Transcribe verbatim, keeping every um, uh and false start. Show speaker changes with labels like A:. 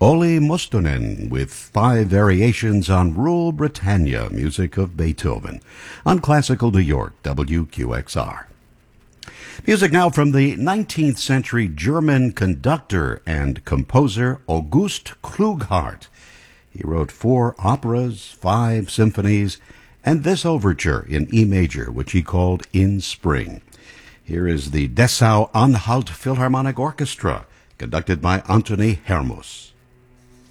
A: Olli Mustonen with five variations on Rule Britannia, music of Beethoven, on Classical New York, W Q X R. Music now from the nineteenth century German conductor and composer August Klughardt. He wrote four operas, five symphonies, and this overture in E major, which he called In Spring. Here is the Dessau-Anhalt Philharmonic Orchestra, conducted by Anthony Hermus.